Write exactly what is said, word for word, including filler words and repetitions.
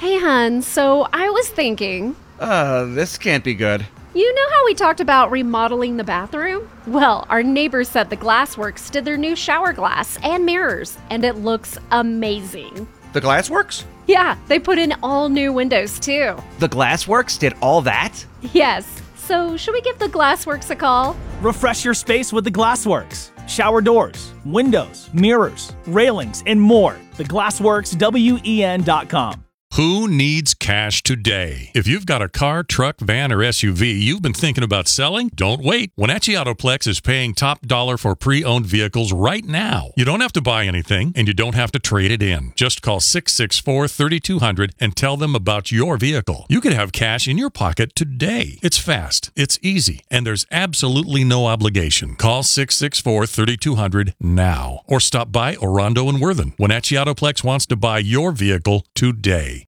Hey, hon, so I was thinking... Uh, this can't be good. You know how we talked about remodeling the bathroom? Well, our neighbors said the Glassworks did their new shower glass and mirrors, and it looks amazing. The Glassworks? Yeah, they put in all new windows, too. The Glassworks did all that? Yes. So, should we give the Glassworks a call? Refresh your space with the Glassworks. Shower doors, windows, mirrors, railings, and more. The Glassworks, W E N dot com. Who needs cash today? If you've got a car, truck, van, or S U V you've been thinking about selling, don't wait. Wenatchee Autoplex is paying top dollar for pre-owned vehicles right now. You don't have to buy anything, and you don't have to trade it in. Just call six six four, three two zero zero and tell them about your vehicle. You could have cash in your pocket today. It's fast, it's easy, and there's absolutely no obligation. Call six six four, three two zero zero now, or stop by Orondo and Worthen. Wenatchee Autoplex wants to buy your vehicle today.